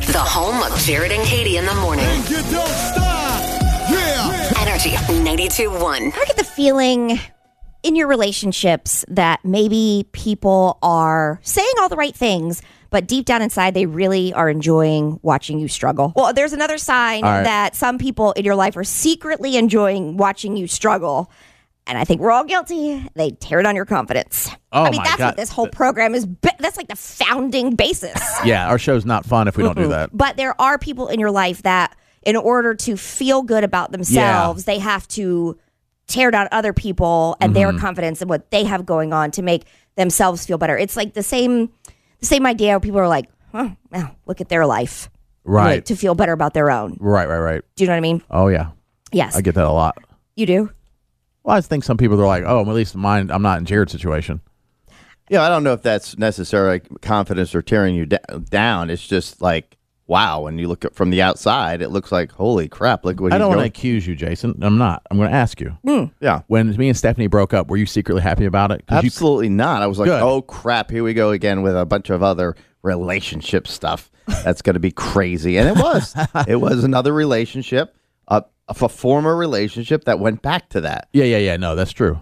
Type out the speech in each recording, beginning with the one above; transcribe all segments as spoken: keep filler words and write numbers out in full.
The home of Jared and Katie in the morning. You don't stop. Yeah. Energy ninety-two point one. I get the feeling in your relationships that maybe people are saying all the right things, but deep down inside, they really are enjoying watching you struggle. Well, there's another sign All right. that some people in your life are secretly enjoying watching you struggle. And I think we're all guilty. They tear down your confidence. Oh, I mean, my that's God. what this whole program is. Ba- that's like the founding basis. Yeah, our show's not fun if we don't do that. But there are people in your life that, in order to feel good about themselves, they have to tear down other people and Mm-hmm. their confidence and what they have going on to make themselves feel better. It's like the same, the same idea where people are like, "Oh, well, look at their life," Right. Like, to feel better about their own. Right, right, right. Do you know what I mean? Oh, yeah. Yes, I get that a lot. you do. Well, I think some people are like, oh, at least mine, I'm not in Jared's situation. Yeah, I don't know if that's necessarily confidence or tearing you da- down. It's just like, wow, when you look at from the outside, it looks like, holy crap, look what I he's don't want to going. accuse you, Jason. I'm not. I'm going to ask you. Yeah, When me and Stephanie broke up, were you secretly happy about it? 'Cause you- absolutely not. I was like, Good. oh crap, here we go again with a bunch of other relationship stuff. That's going to be crazy, and it was. It was another relationship, a, a former relationship that went back to that. yeah, yeah, yeah. No, that's true.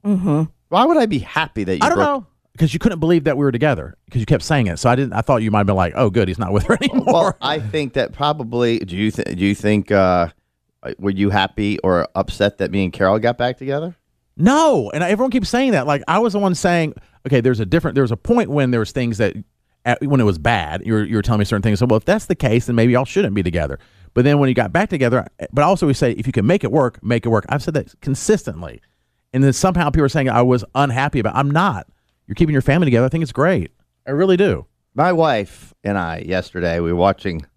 Why would I be happy that you? I don't broke- know. Because you couldn't believe that we were together because you kept saying it. So I didn't. I thought you might have been like, "Oh, good, he's not with her anymore." Well, I think that probably. Do you th- do you think? Uh, were you happy or upset that me and Carol got back together? No, and everyone keeps saying that. Like I was the one saying, "Okay, there's a different. There was a point when there was things that at, when it was bad. You were you were telling me certain things. So, well, if that's the case, then maybe y'all shouldn't be together. But then when you got back together, but also we say if you can make it work, make it work. I've said that consistently, and then somehow people are saying I was unhappy about. I'm not. You're keeping your family together. I think it's great. I really do. My wife and I yesterday we were watching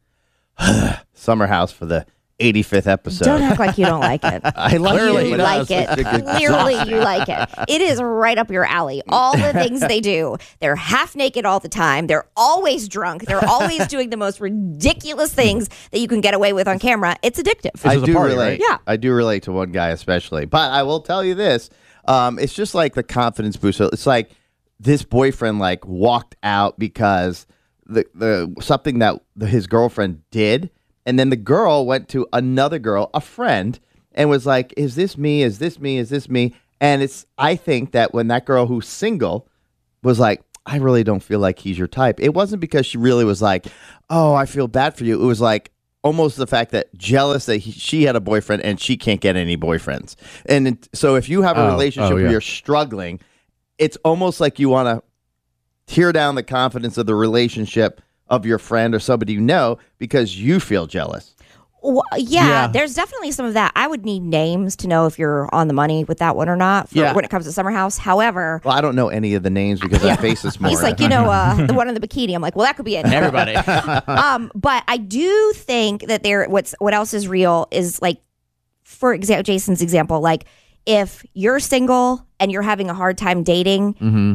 Summer House for the eighty-fifth episode. Don't act like you don't like it. I like Clearly it. he You but like it's it. such a good Clearly, job. you like it. It is right up your alley. All the things they do. They're half naked all the time. They're always drunk. They're always doing the most ridiculous things that you can get away with on camera. It's addictive. I This is a do party, relate. right? Yeah. I do relate to one guy especially. But I will tell you this: um, it's just like the confidence booster. It's like this boyfriend like walked out because the the something that the, his girlfriend did, and then the girl went to another girl, a friend, and was like, "Is this me? Is this me? Is this me?" And it's I think that when that girl who's single was like, I really don't feel like he's your type. It wasn't because she really was like, oh, I feel bad for you. It was like almost the fact that jealous that he, she had a boyfriend and she can't get any boyfriends. And it, so if you have a Oh, relationship oh, where yeah. you're struggling, it's almost like you want to tear down the confidence of the relationship of your friend or somebody you know because you feel jealous. Well, yeah, Yeah. there's definitely some of that. I would need names to know if you're on the money with that one or not for Yeah. when it comes to Summer House. However, Well, I don't know any of the names because I face this more. he's like, you know, uh, the one in the bikini. I'm like, well, that could be it. Everybody. um, but I do think that there. What's what else is real is like, for example, Jason's example. Like, if you're single and you're having a hard time dating, Mm-hmm.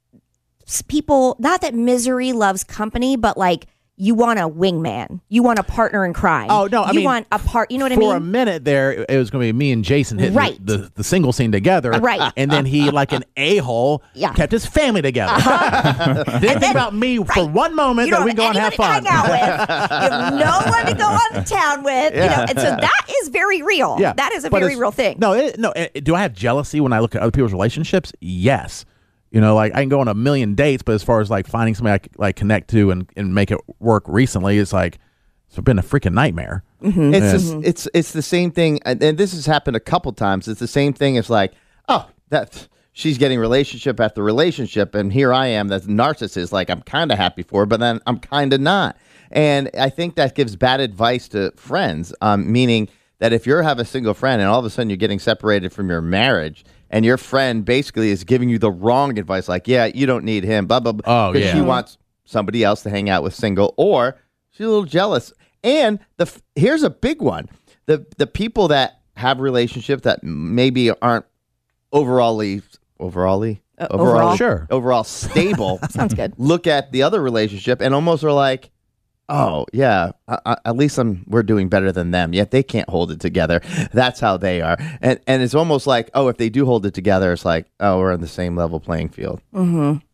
s- people. Not that misery loves company, but like you want a wingman. You want a partner in crime. Oh, no, I you mean, want a part. You know what I For mean? a minute there, it was going to be me and Jason hitting Right. the, the, the single scene together. Right. And then he, like an a-hole, Yeah. kept his family together. Didn't think about me for one moment You that don't we go and have anybody fun. to hang out with. You have no one to go on to town with. You know, and so that is very real. Yeah. That is a But very it's- real thing. No, it, no. It, do I have jealousy when I look at other people's relationships? Yes. You know, like I can go on a million dates, but as far as like finding somebody I c- like connect to and, and make it work recently, it's like it's been a freaking nightmare. It's just, it's it's the same thing, and, and this has happened a couple times. It's the same thing. It's like, oh, that she's getting relationship after relationship, and here I am, that's narcissist. Like I'm kind of happy for her, but then I'm kind of not. And I think that gives bad advice to friends, um, meaning that if you have a single friend and all of a sudden you're getting separated from your marriage, and your friend basically is giving you the wrong advice, like, yeah, you don't need him, blah blah blah, Oh, because yeah. she wants somebody else to hang out with single, or she's a little jealous. And the f- here's a big one: the the people that have relationships that maybe aren't overally overally Uh, overall? Sure. overall stable. Sounds good. Look at the other relationship and almost are like, oh yeah, I, I, at least I'm we're doing better than them. Yet they can't hold it together. That's how they are, and and it's almost like, oh, if they do hold it together, it's like, oh, we're on the same level playing field. Mm-hmm.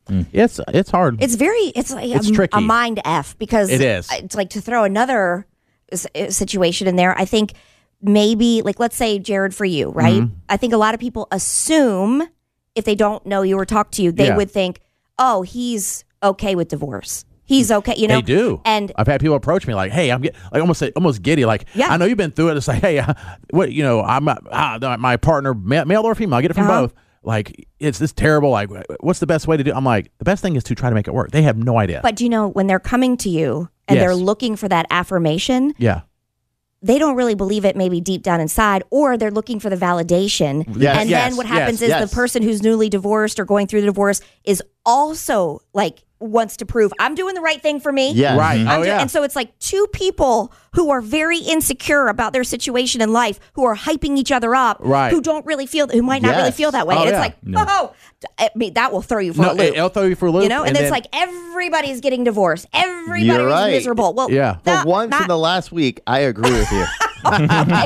It's it's hard. It's very, it's like It's a, tricky. a mind F because It is. it's like to throw another s- situation in there. I think maybe, like, let's say, Jared, for you, right? Mm-hmm. I think a lot of people assume if they don't know you or talk to you, they Yeah. would think, oh, he's okay with divorce. He's okay, you know? They do, And I've had people approach me like, "Hey, I'm get, like almost almost giddy. Like, Yeah. I know you've been through it. It's like, hey, uh, what you know, I'm uh, uh, my partner, ma- male or female. I get it from Uh-huh. both. Like, it's this terrible. Like, what's the best way to do? I'm like, the best thing is to try to make it work. They have no idea. But you know, when they're coming to you and Yes. they're looking for that affirmation, yeah, they don't really believe it maybe deep down inside, or they're looking for the validation. Yes, and yes, then what happens yes, is yes. the person who's newly divorced or going through the divorce is also like wants to prove I'm doing the right thing for me. Yes. right. I'm Oh do- yeah. And so it's like two people who are very insecure about their situation in life, who are hyping each other up, Right. who don't really feel, who might not really Yes. feel that way. Oh, and it's yeah. like, oh, I mean, that will throw you for no, a loop. it, will throw you for a loop. You know, and, and it's then- like everybody's getting divorced. Everybody's You're right. miserable. Well, Yeah. For not- once not- in the last week, I agree with you. Look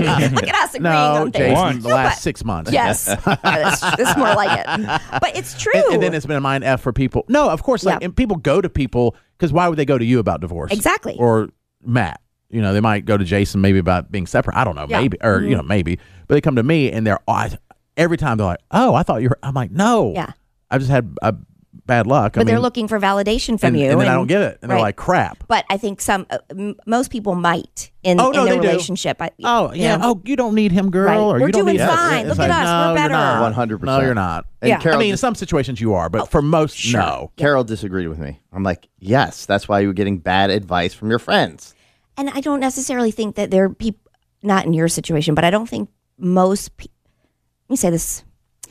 at us agreeing no, on things. Jason, the No, last but- six months. Yes, it's, it's more like it. But it's true. And, and then it's been a mind F for people. No, of course, like, Yeah. and people go to people because why would they go to you about divorce? Exactly. Or Matt. You know, they might go to Jason maybe about being separate. I don't know, Yeah. Mm-hmm. maybe, or you know, maybe. But they come to me and they're I, every time they're like, "Oh, I thought you were." I'm like, "No, Yeah. I just had a bad luck." I but they're mean, looking for validation from and, you, and then I don't get it, and they're right. like, "Crap." But I think some, uh, m- most people might in, Oh, no, in their they do. relationship. I, Oh yeah. you know, Oh, you don't need him, girl. Right. Or We're you don't doing need fine. It's Look like, at us. No, We're you're better. not. one hundred percent. No, you're not. And Yeah. Carol, I mean, in some situations you are, but for most, sure. no. Carol disagreed with me. I'm like, yes, that's why you were getting bad advice from your friends. and I don't necessarily think that there are people, not in your situation, but I don't think most. Pe- Let me say this: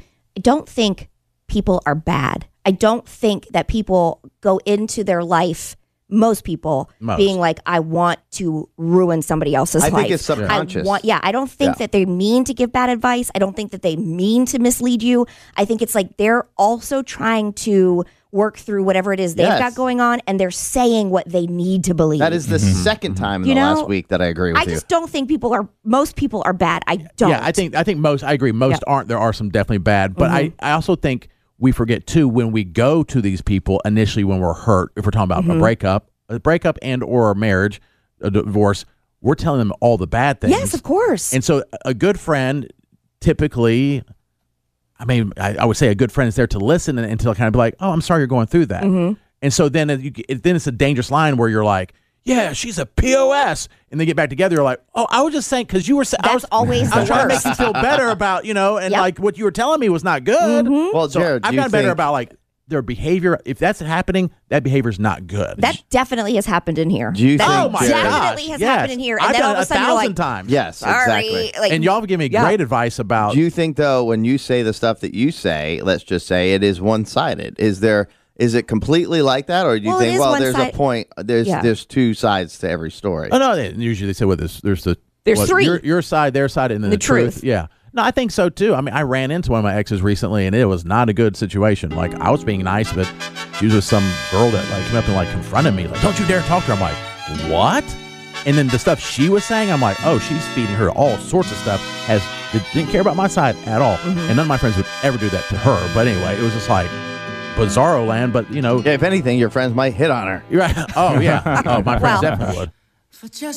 I don't think people are bad. I don't think that people go into their life. Most people Most. being like, I want to ruin somebody else's I life. think it's subconscious. I want, yeah, I don't think Yeah. that they mean to give bad advice. I don't think that they mean to mislead you. I think it's like they're also trying to work through whatever it is they've Yes. got going on, and they're saying what they need to believe. That is the second time in You the know, last week that I agree with I you. just don't think people are. Most people are bad. I don't. Yeah, I think I think most. I agree. Most aren't. There are some definitely bad, but Mm-hmm. I I also think we forget too when we go to these people initially when we're hurt. If we're talking about Mm-hmm. a breakup, a breakup and or a marriage, a divorce, we're telling them all the bad things. Yes, of course. And so a good friend typically, I mean, I, I would say a good friend is there to listen and, and to kind of be like, oh, I'm sorry you're going through that. Mm-hmm. And so then it, you, it, then it's a dangerous line where you're like, yeah, she's a P O S. And they get back together. You're like, oh, I was just saying, because you were saying, I That's was always I the was trying to make worst. you feel better about, you know, and Yep. like what you were telling me was not good. Mm-hmm. well, So Jared, do I've you gotten better think- about like their behavior. If that's happening, that behavior's not good. That definitely has happened in here. Do you that think- oh my Jared- definitely gosh, has yes. happened in here. And I've then done all of it a sudden you're thousand like, times. Yes, sorry. exactly. Like, and y'all have given me yeah. great advice about. Do you think though, when you say the stuff that you say, let's just say it is one sided? Is there? Is it completely like that, or do you Well, it think, is well, there's one-sided. a point, there's Yeah. there's two sides to every story? Oh no! They, usually they say what this. There's the There's what, three. Your, your side, their side, and then The the, truth. truth. Yeah. No, I think so too. I mean, I ran into one of my exes recently, and it was not a good situation. Like I was being nice, but she was with some girl that like came up and like confronted me, like, "Don't you dare talk to her." I'm like, "What?" And then the stuff she was saying, I'm like, "Oh, she's feeding her all sorts of stuff." Has didn't care about my side at all, Mm-hmm. and none of my friends would ever do that to her. But anyway, it was just like bizarro land. But you know, Yeah, if anything, your friends might hit on her. you're right. Oh yeah. Oh, my friends Well- definitely would. For just